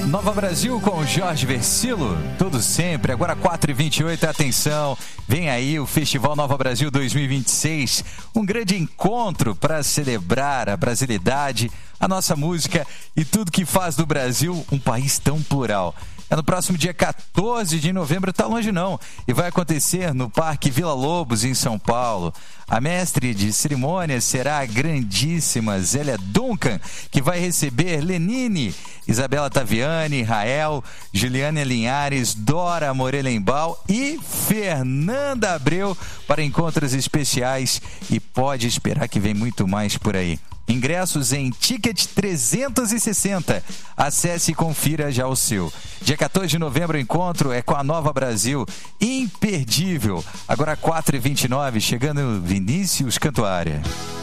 Nova Brasil com Jorge Versilo, tudo sempre, agora 4h28, atenção, vem aí o Festival Nova Brasil 2026, um grande encontro para celebrar a brasilidade, a nossa música e tudo que faz do Brasil um país tão plural. É no próximo dia 14 de novembro, tá longe não, e vai acontecer no Parque Vila Lobos, em São Paulo. A mestre de cerimônias será a grandíssima Zélia Duncan, que vai receber Lenine, Isabela Taviani, Rael, Juliana Linhares, Dora Morelenbaum e Fernanda Abreu para encontros especiais, e pode esperar que vem muito mais por aí. Ingressos em Ticket 360. Acesse e confira já o seu. Dia 14 de novembro o encontro é com a Nova Brasil. Imperdível. Agora 4h29, chegando Vinícius Cantuária.